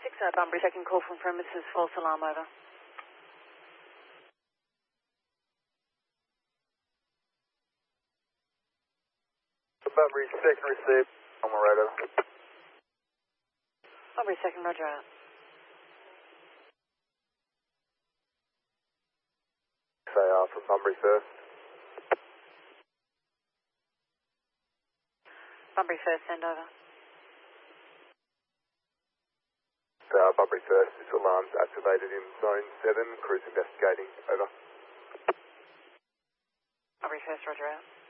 Bunbury, second call from premises, false alarm, over. Bunbury, second received, on my radar. Bunbury, second, roger out. XAR from Bunbury first. Bunbury first, send over. Bunbury first, this alarm's activated in zone 7, crews investigating, over. Bunbury first, roger out.